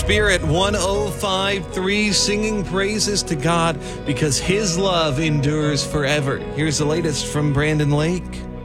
Spirit 105.3, singing praises to God because His love endures forever. Here's the latest from Brandon Lake.